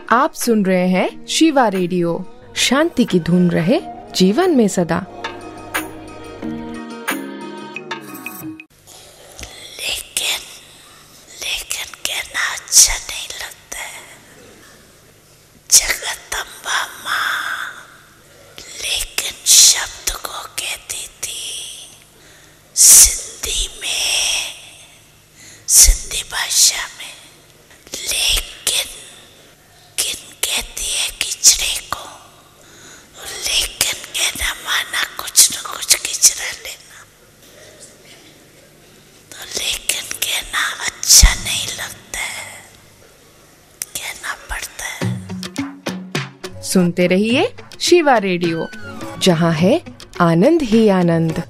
आप सुन रहे हैं शिवा रेडियो। शांति की धुन रहे जीवन में सदा। लेकिन कहना अच्छा नहीं लगता है। जगदम्बा माँ लेकिन शब्द को कहती थी सिंधी में, सिंधी भाषा में। लेकिन किन कहती है किचड़े को, लेकिन कहना माना कुछ न कुछ किचड़ा लेना। तो लेकिन कहना अच्छा नहीं लगता है, कहना पड़ता है। सुनते रहिए शिवा रेडियो, जहाँ है आनंद ही आनंद।